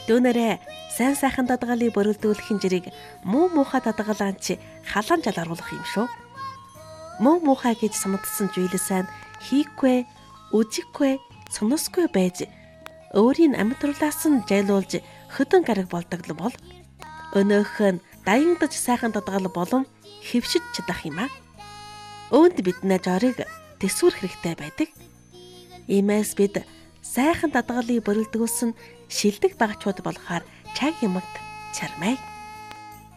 Дүүнэрээ сайн сайхан дадгалыг бөрөлдүүлэх хинжирийг муу муухай дадгалаанч халаан жалгаруулах юм шүү. Муу муухай гэж санагдсан зүйлээ сайн хийхгүй, үзэхгүй, соносгүй байж өөрийн амьдралаас нь жайлуулж хөдөн гараг болдог л бол өнөөх нь даянгдаж сайхан дадгал болон хэвшиж чадах юм аа. Үүнд бидний жорыг төсвөр хэрэгтэй байдаг. Иймээс бид сайхан дадгалыг бөрөлдүүлсэн шилдэг багчууд болохоор чаг юмд чармай.